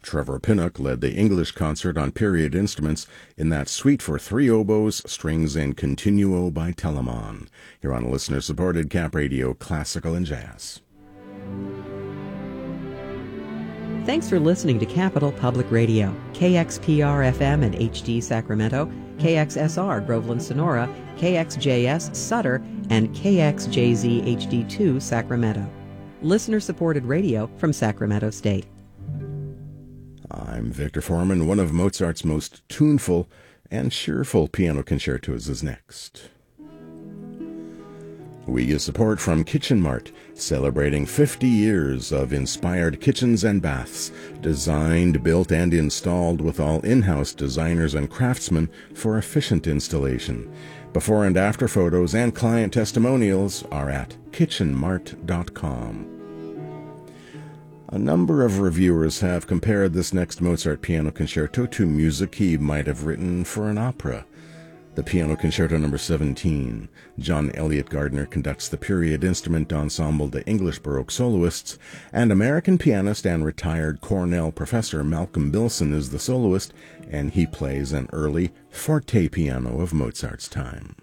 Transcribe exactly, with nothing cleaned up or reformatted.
Trevor Pinnock led the English concert on period instruments in that suite for three oboes, strings, and continuo by Telemann. Here on listener-supported Cap Radio Classical and Jazz. Thanks for listening to Capital Public Radio, K X P R F M and H D Sacramento, K X S R Groveland Sonora, K X J S Sutter, and K X J Z H D two Sacramento. Listener-supported radio from Sacramento State. I'm Victor Foreman. One of Mozart's most tuneful and cheerful piano concertos is next. We get support from Kitchen Mart, celebrating fifty years of inspired kitchens and baths, designed, built, and installed with all in-house designers and craftsmen for efficient installation. Before and after photos and client testimonials are at kitchen mart dot com. A number of reviewers have compared this next Mozart piano concerto to music he might have written for an opera. The Piano Concerto number seventeen. John Elliott Gardner conducts the period instrument ensemble The English Baroque Soloists, and American pianist and retired Cornell professor Malcolm Bilson is the soloist, and he plays an early forte piano of Mozart's time.